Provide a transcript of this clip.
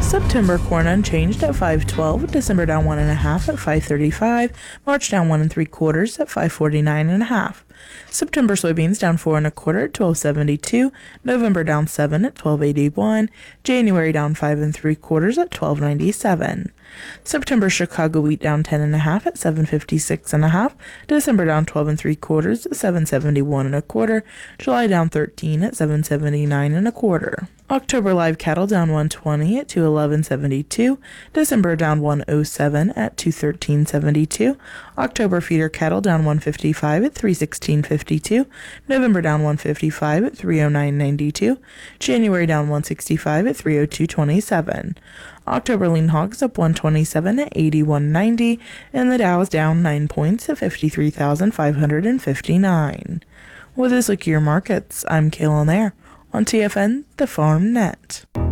September corn unchanged at $5.12, December down 1.5 at $5.35, March down 1 3/4 at $5.49.5. September soybeans down 4 1/4 at $12.72, November down 7 at $12.81, January down 5 3/4 at $12.97. September Chicago wheat down 10 1/2 at $7.56.5, December down 12 3/4 at $7.71 1/4, July down 13 at $7.79 1/4. October live cattle down 120 at $211.72, December down 107 at $213.72, October feeder cattle down 155 at $316.52, November down 155 at $309.92, January down 165 at $302.27. October lean hogs up 127 at $81.90, and the Dow is down 9 points at 53,559. With this look at your markets, I'm Kayla Nair on TFN, the Farm Net.